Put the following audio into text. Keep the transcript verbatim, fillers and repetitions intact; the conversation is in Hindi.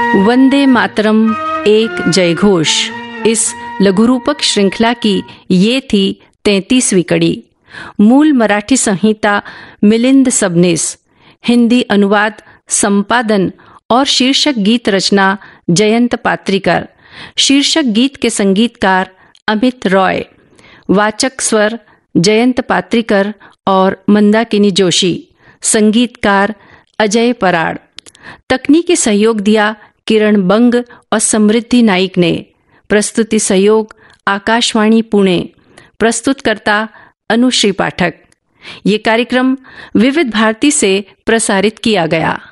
वंदे मातरम एक जय घोष। इस लघुरूपक श्रृंखला की ये थी तैंतीसवीं कड़ी। मूल मराठी संहिता मिलिंद सबनीस, हिंदी अनुवाद, संपादन और शीर्षक गीत रचना जयंत पात्रिकर। शीर्षक गीत के संगीतकार अमित रॉय। वाचक स्वर जयंत पात्रिकर और मंदाकिनी जोशी। संगीतकार अजय पराड़। तकनीकी सहयोग दिया किरण बंग और समृद्धि नाइक ने। प्रस्तुति सहयोग आकाशवाणी पुणे। प्रस्तुतकर्ता अनुश्री पाठक। ये कार्यक्रम विविध भारती से प्रसारित किया गया।